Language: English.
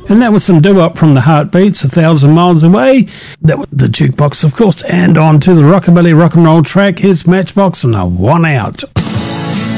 And that was some doo-wop from the Heartbeats, 1,000 Miles Away. That was the Jukebox, of course. And on to the Rockabilly Rock and Roll track, here's Matchbox and a One Out.